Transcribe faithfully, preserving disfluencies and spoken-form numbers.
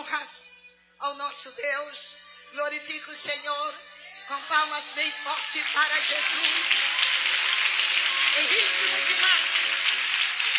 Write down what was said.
honras ao nosso Deus. Glorifica o Senhor com palmas bem fortes para Jesus.